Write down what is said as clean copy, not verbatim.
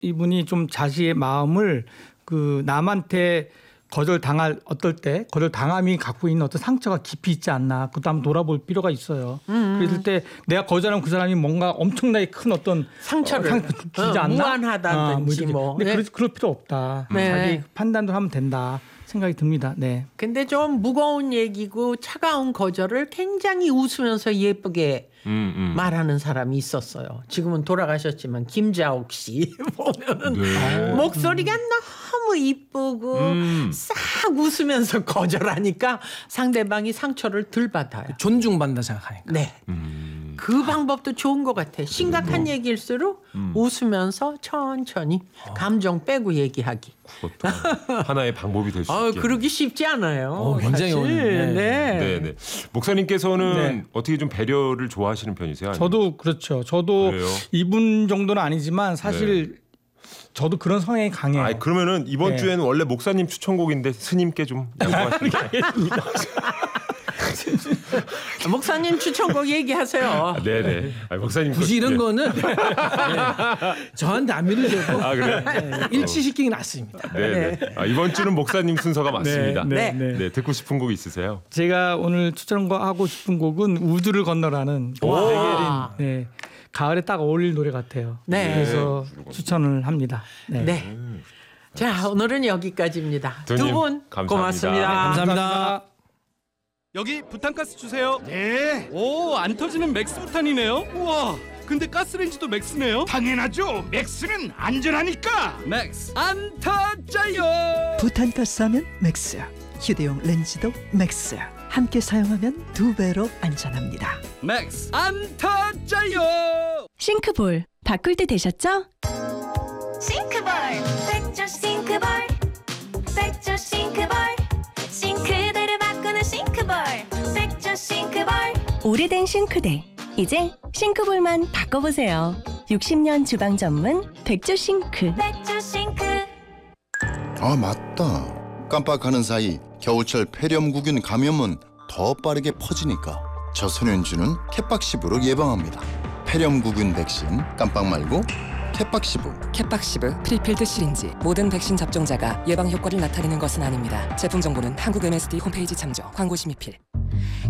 이분이 좀 자신의 마음을 그 남한테 거절당함이 갖고 있는 어떤 상처가 깊이 있지 않나. 그것도 한번 돌아볼 필요가 있어요. 그랬을 때 내가 거절하면 그 사람이 뭔가 엄청나게 큰 어떤 상처를 주지 않나. 무한하다든지 뭐. 근데 그럴 필요 없다. 네. 자기 판단도 하면 된다 생각이 듭니다. 네. 근데 좀 무거운 얘기고 차가운 거절을 굉장히 웃으면서 예쁘게 말하는 사람이 있었어요. 지금은 돌아가셨지만 김자옥 씨 보면은 네. 목소리가 너무 이쁘고 싹 웃으면서 거절하니까 상대방이 상처를 덜 받아요. 존중받는다 생각하니까. 네. 그 방법도 좋은 것 같아. 심각한 얘기일수록 웃으면서 천천히 감정 빼고 얘기하기. 그것도 하나의 방법이 될 수 있겠네요. 그러기 쉽지 않아요. 굉장히 사실. 어렵네. 네. 네네. 목사님께서는 네. 어떻게 좀 배려를 좋아하시는 편이세요? 아니면? 저도 그렇죠. 저도 그래요? 이분 정도는 아니지만 사실 저도 그런 성향이 강해요. 아, 그러면은 이번 네. 주에는 원래 목사님 추천곡인데 스님께 좀 양보하시는 목사님 추천곡 얘기하세요. 네네. 목사님 굳이 이런 거는 네, 저한테 안 밀으려고 그래요? 일치시키기 낫습니다. 네네. 이번 주는 목사님 순서가 맞습니다. 네, 네. 네, 듣고 싶은 곡 있으세요? 제가 오늘 추천하고 싶은 곡은 우주를 건너라는 백예린 네, 가을에 딱 어울릴 노래 같아요. 네. 그래서 추천을 합니다. 네. 네. 자, 오늘은 여기까지입니다. 두 두 님, 분 감사합니다. 고맙습니다. 감사합니다. 여기 부탄가스 주세요. 네. 오, 안 터지는 맥스 부탄이네요. 우와. 근데 가스레인지도 맥스네요. 당연하죠. 맥스는 안전하니까. 맥스 안 터져요. 부탄가스 하면 맥스, 휴대용 렌즈도 맥스. 함께 사용하면 2배로 안전합니다. 맥스 안 터져요. 싱크볼 바꿀 때 되셨죠? 싱크볼 백조 싱크볼 백조 싱크볼 싱크대를 바꾸는 싱크볼 백조 싱크볼 오래된 싱크대 이제 싱크볼만 바꿔보세요. 60년 주방 전문 백조 싱크. 백조 싱크. 아, 맞다. 깜빡하는 사이 겨울철 폐렴구균 감염은 더 빠르게 퍼지니까 저소년주는 캣박시브로 예방합니다. 폐렴구균 백신 깜빡 말고 캣박시브. 캣박시브 프리필드 시린지 모든 백신 접종자가 예방 효과를 나타내는 것은 아닙니다. 제품 정보는 한국 MSD 홈페이지 참조. 광고 심의필.